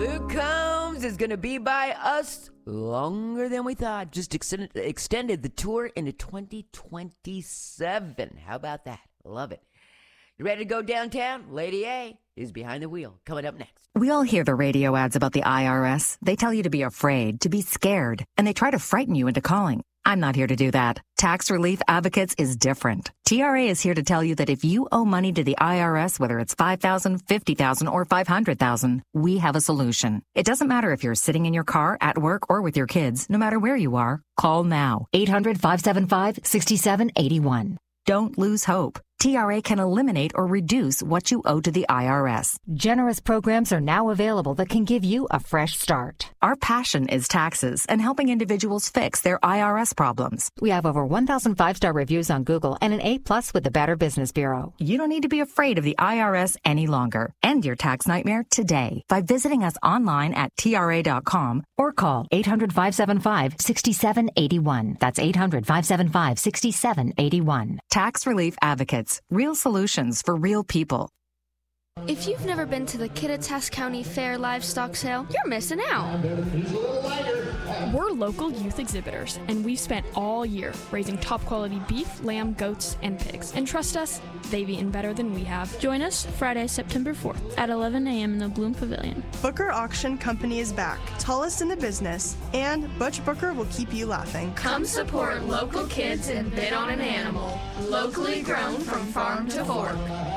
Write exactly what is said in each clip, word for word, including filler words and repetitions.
Luke Combs is going to be by us longer than we thought. Just extended, extended the tour into twenty twenty-seven. How about that? Love it. You ready to go downtown? Lady A is behind the wheel. Coming up next. We all hear the radio ads about the I R S. They tell you to be afraid, to be scared, and they try to frighten you into calling. I'm not here to do that. Tax Relief Advocates is different. T R A is here to tell you that if you owe money to the I R S, whether it's five thousand dollars, fifty thousand dollars, or five hundred thousand dollars, we have a solution. It doesn't matter if you're sitting in your car, at work, or with your kids. No matter where you are, call now. eight hundred, five seven five, six seven eight one. Don't lose hope. T R A can eliminate or reduce what you owe to the I R S. Generous programs are now available that can give you a fresh start. Our passion is taxes and helping individuals fix their I R S problems. We have over one thousand five-star reviews on Google and an A-plus with the Better Business Bureau. You don't need to be afraid of the I R S any longer. End your tax nightmare today by visiting us online at T R A dot com or call eight hundred, five seven five, six seven eight one. That's eight hundred, five seven five, six seven eight one. Tax Relief Advocates. Real solutions for real people. If you've never been to the Kittitas County Fair livestock sale, you're missing out. We're local youth exhibitors, and we've spent all year raising top quality beef, lamb, goats, and pigs. And trust us, they've eaten better than we have. Join us Friday, September fourth at eleven a.m. in the Bloom Pavilion. Booker Auction Company is back, tallest in the business, and Butch Booker will keep you laughing. Come support local kids and bid on an animal, locally grown from farm to fork.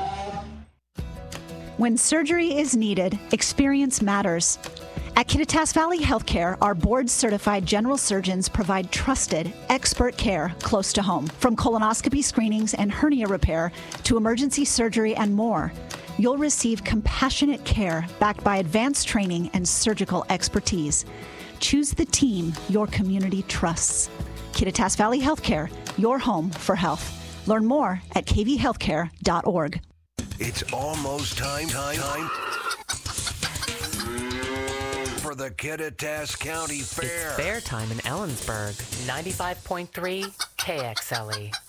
When surgery is needed, experience matters. At Kittitas Valley Healthcare, our board-certified general surgeons provide trusted, expert care close to home. From colonoscopy screenings and hernia repair to emergency surgery and more, you'll receive compassionate care backed by advanced training and surgical expertise. Choose the team your community trusts. Kittitas Valley Healthcare, your home for health. Learn more at k v healthcare dot org. It's almost time, time, time for the Kittitas County Fair. It's fair time in Ellensburg. ninety-five point three K X L E.